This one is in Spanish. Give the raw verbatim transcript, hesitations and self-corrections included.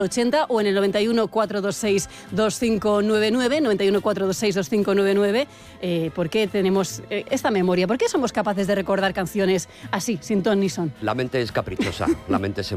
ochenta o en el noventa y uno, cuatrocientos veintiséis, veinticinco noventa y nueve, noventa y uno, cuatrocientos veintiséis, veinticinco noventa y nueve. Eh, ¿Por qué tenemos eh, esta memoria? ¿Por qué somos capaces de recordar canciones así, sin ton ni son? La mente es caprichosa, la mente se